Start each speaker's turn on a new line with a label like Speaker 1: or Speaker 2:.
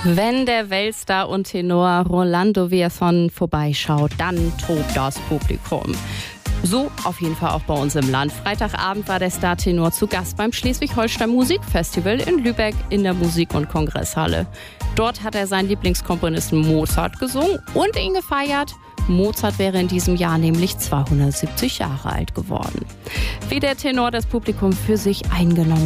Speaker 1: Wenn der Weltstar und Tenor Rolando Villazón vorbeischaut, dann tobt das Publikum. So auf jeden Fall auch bei uns im Land. Freitagabend war der Star-Tenor zu Gast beim Schleswig-Holstein Musikfestival in Lübeck in der Musik- und Kongresshalle. Dort hat er seinen Lieblingskomponisten Mozart gesungen und ihn gefeiert. Mozart wäre in diesem Jahr nämlich 270 Jahre alt geworden. Wie der Tenor das Publikum für sich eingenommen